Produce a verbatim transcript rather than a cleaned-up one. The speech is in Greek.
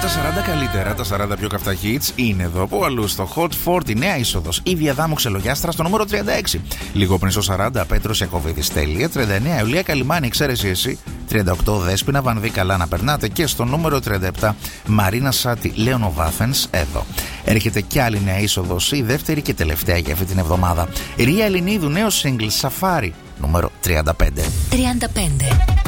Τα σαράντα καλύτερα, τα σαράντα πιο καυτά hits είναι εδώ. Πού αλλού? Στο Hot σαράντα, νέα είσοδος. Η Διαδάμου Ξελογιάστρα στο νούμερο τριάντα έξι. Λίγο πριν στο σαράντα, Πέτρος Ιακωβίδης Τέλεια. τριάντα εννέα, Ιουλία Καλιμάνη, Ξέρεσαι εσύ. τριάντα οκτώ, Δέσποινα Βανδύ, Καλά να περνάτε. Και στο νούμερο τριάντα επτά, Μαρίνα Σάτι, Λέωνο Βάθενς, εδώ. Έρχεται κι άλλη νέα είσοδος, η δεύτερη και τελευταία για αυτή την εβδομάδα. Ρία Ελληνίδου, νέο single, Σαφάρι, νούμερο τριάντα πέντε. τριάντα πέντε.